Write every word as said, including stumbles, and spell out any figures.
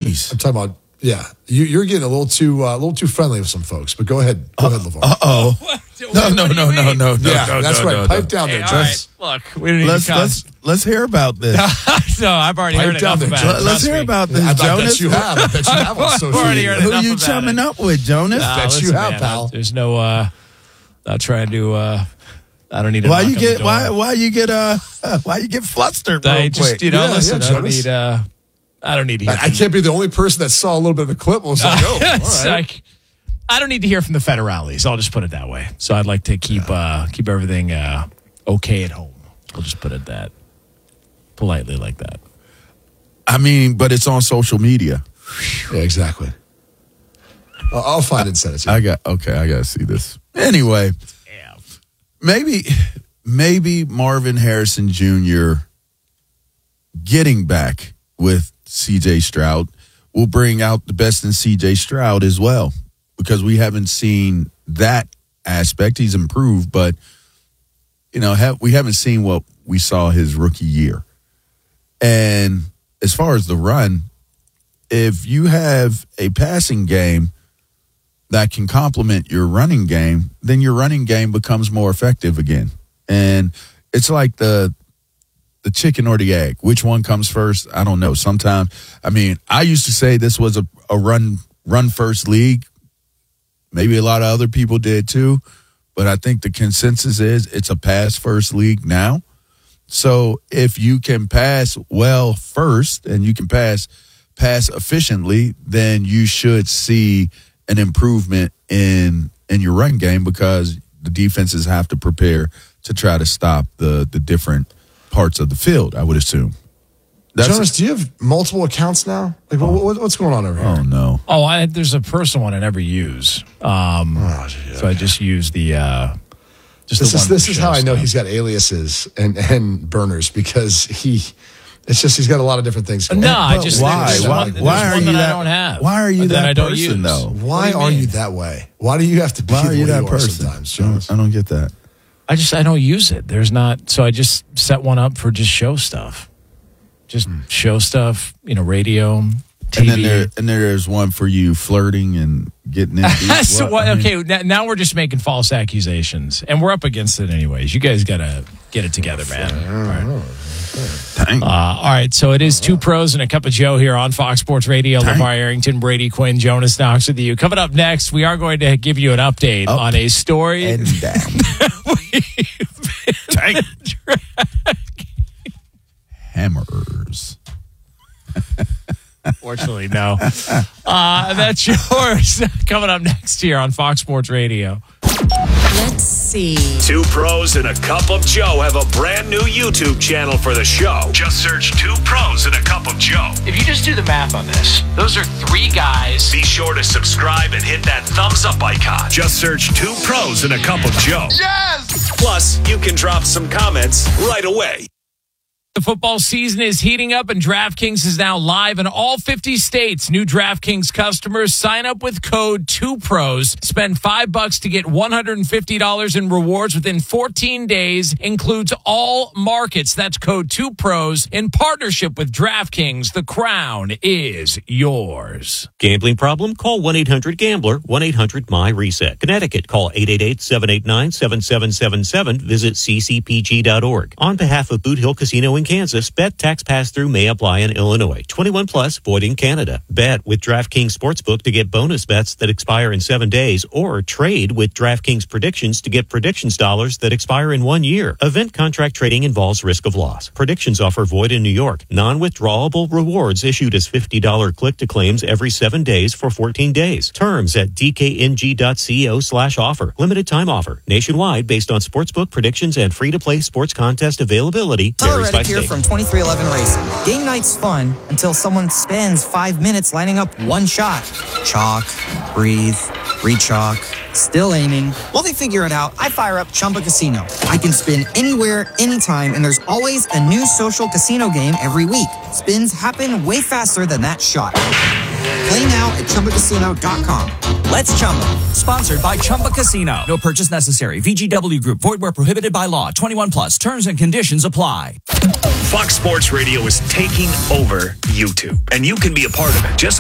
Jeez. I'm talking about, yeah. You, you're getting a little too uh, a little too friendly with some folks, but go ahead. Go uh, ahead, LeVar. Uh-oh. No, no, no, no, no, no, yeah, no, that's no, right. no, Pipe no. down Hey, there, all Jonas. right. Look, we didn't Let's, even let's, let's hear about this. No, I've already Pipe heard down enough there, about it. Jonas. Let's Trust hear me. about this, I, I Jonas. bet you have. I bet you have on social already media. heard Who enough you about chumming it. up with, Jonas? Nah, Bet listen, you have, man, pal. I- there's no, uh, not trying to, uh, I don't need to Why knock you on the get door. why why you get uh why you get flustered real I just, quick? you know, Yeah, listen, yeah, I don't Jonas. need, uh, I don't need to hear I, I can't be the only person that saw a little bit of the clip. Was like, oh, it's all right. like, I don't need to hear from the federales. I'll just put it that way. So I'd like to keep uh, keep everything uh, okay at home. We'll just put it that politely like that. I mean, but it's on social media. Yeah, exactly. I'll, I'll find it and send it to you. I got okay. I got to see this anyway. Yeah. Maybe maybe Marvin Harrison Junior getting back with C J Stroud will bring out the best in C J Stroud as well, because we haven't seen that aspect. He's improved, but you know, have, we haven't seen what we saw his rookie year. And as far as the run, if you have a passing game that can complement your running game, then your running game becomes more effective again. And it's like the the chicken or the egg. Which one comes first? I don't know. Sometimes, I mean, I used to say this was a, a run run first league. Maybe a lot of other people did too. But I think the consensus is it's a pass first league now. So if you can pass well first and you can pass pass efficiently, then you should see an improvement in in your run game, because the defenses have to prepare to try to stop the the different parts of the field, I would assume. That's Jonas, do you have multiple accounts now? Like, Oh. what, what's going on over here? Oh, no. Oh, I, there's a personal one I never use. Um, Oh, gee, So I just use the uh, just This the is one this for is show how I know stuff. he's got aliases and, and burners, because he, it's just he's got a lot of different things going No, on. I just why? there's Why, one, there's why are one you that, that I don't have. Why are you that, that I don't person use. though? Why What do you are mean? you that way? Why do you have to be Why the are way you that you are person? sometimes, I don't, Jonas? I don't get that. I just I don't use it. There's not, so I just set one up for just show stuff, just show stuff. You know, radio, T V. And then there and there's one for you flirting and getting into so what? what, I mean, okay, now, now we're just making false accusations, and we're up against it anyways. You guys gotta get it together, man. All right. dang. Uh, all right, so it is two pros and a cup of Joe here on Fox Sports Radio. Dang. LeVar Arrington, Brady Quinn, Jonas Knox with you. Coming up next, we are going to give you an update Up on a story. and down. Dang. Hammers. Fortunately, no. Uh, that's yours. Coming up next here on Fox Sports Radio. Let's see. Two pros and a cup of Joe have a brand new YouTube channel for the show. Just search Two Pros and a Cup of Joe. If you just do the math on this, those are three guys. Be sure to subscribe and hit that thumbs up icon. Just search Two Pros and a Cup of Joe. Yes! Plus, you can drop some comments right away. The football season is heating up, and DraftKings is now live in all fifty states. New DraftKings customers sign up with code two pros. Spend five bucks to get one hundred fifty dollars in rewards within fourteen days. Includes all markets. That's code two pros in partnership with DraftKings. The crown is yours. Gambling problem? Call one eight hundred gambler, one eight hundred M Y reset. Connecticut, call eight eight eight, seven eight nine, seven seven seven seven. Visit c c p g dot org. On behalf of Boot Hill Casino in Kansas, bet tax pass-through may apply in Illinois. twenty-one plus, void in Canada. Bet with DraftKings Sportsbook to get bonus bets that expire in seven days, or trade with DraftKings Predictions to get predictions dollars that expire in one year. Event contract trading involves risk of loss. Predictions offer void in New York. Non-withdrawable rewards issued as fifty dollars click-to-claims every seven days for fourteen days. Terms at d k n g dot co slash offer. Limited time offer. Nationwide based on sportsbook predictions and free-to-play sports contest availability. Tyler Varies by Reddick here state. from twenty-three eleven Racing. Game night's fun until someone spends five minutes lining up one shot. Chalk, breathe, re-chalk, still aiming. While they figure it out, I fire up Chumba Casino. I can spin anywhere, anytime, and there's always a new social casino game every week. Spins happen way faster than that shot. Play now at chumba casino dot com. Let's Chumba. Sponsored by Chumba Casino. No purchase necessary. V G W Group. Void where prohibited by law. twenty-one plus. Terms and conditions apply. Fox Sports Radio is taking over YouTube, and you can be a part of it. Just